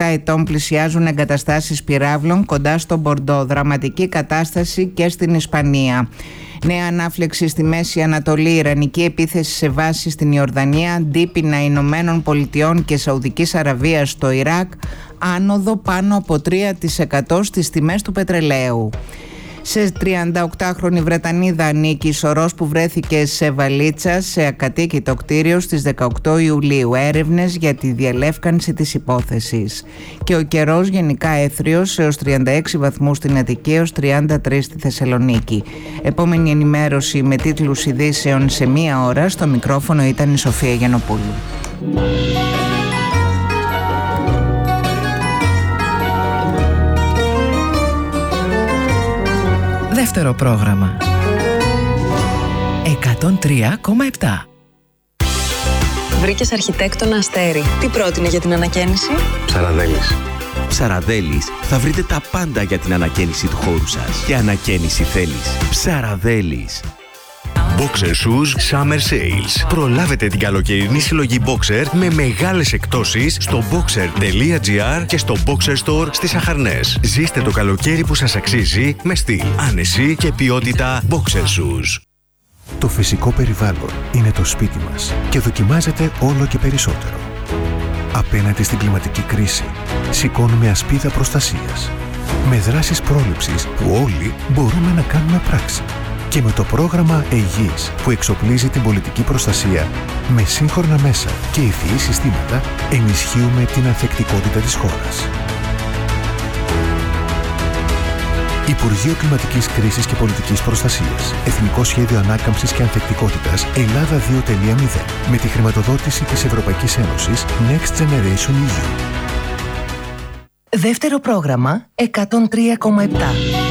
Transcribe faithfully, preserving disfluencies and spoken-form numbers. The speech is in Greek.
ετών πλησιάζουν εγκαταστάσεις πυράβλων κοντά στο Μπορντό. Δραματική κατάσταση και στην Ισπανία. Νέα ανάφλεξη στη Μέση Ανατολή, ιρανική επίθεση σε βάση στην Ιορδανία, αντίπεινα Ηνωμένων Πολιτειών και Σαουδικής Αραβίας στο Ιράκ, άνοδο πάνω από τρία τοις εκατό στις τιμές του πετρελαίου. Σε τριανταοκτάχρονη Βρετανίδα ανήκει η σωρός που βρέθηκε σε βαλίτσα σε ακατοίκητο κτίριο στις δεκαοκτώ Ιουλίου. Έρευνες για τη διαλεύκανση της υπόθεσης. Και ο καιρός γενικά έθριος έως τριάντα έξι βαθμούς στην Αττική έως τριάντα τρία στη Θεσσαλονίκη. Επόμενη ενημέρωση με τίτλους ειδήσεων σε μία ώρα. Στο μικρόφωνο ήταν η Σοφία Γιαννοπούλου. Δεύτερο πρόγραμμα εκατόν τρία κόμμα επτά. Βρήκες αρχιτέκτονα Αστέρι. Τι πρότεινε για την ανακαίνιση? Ψαραδέλης. Ψαραδέλης θα βρείτε τα πάντα για την ανακαίνιση του χώρου σας. Και ανακαίνιση θέλεις. Ψαραδέλης. Boxer Shoes Summer Sales. Προλάβετε την καλοκαιρινή συλλογή Boxer με μεγάλες εκπτώσεις στο boxer.gr και στο Boxer Store στις Αχαρνές. Ζήστε το καλοκαίρι που σας αξίζει με στυλ, άνεση και ποιότητα Boxer Shoes. Το φυσικό περιβάλλον είναι το σπίτι μας και δοκιμάζεται όλο και περισσότερο. Απέναντι στην κλιματική κρίση, σηκώνουμε ασπίδα προστασίας. Με δράσεις πρόληψης που όλοι μπορούμε να κάνουμε πράξη. Και με το πρόγραμμα ΕΙΓΙΣ που εξοπλίζει την πολιτική προστασία με σύγχρονα μέσα και ευφυή συστήματα, ενισχύουμε την ανθεκτικότητα της χώρας. Υπουργείο Κλιματικής Κρίσης και Πολιτικής Προστασίας. Εθνικό Σχέδιο Ανάκαμψης και Ανθεκτικότητας Ελλάδα δύο τελεία μηδέν. Με τη χρηματοδότηση της Ευρωπαϊκής Ένωσης Next Generation ι γιου. Δεύτερο πρόγραμμα εκατόν τρία κόμμα επτά.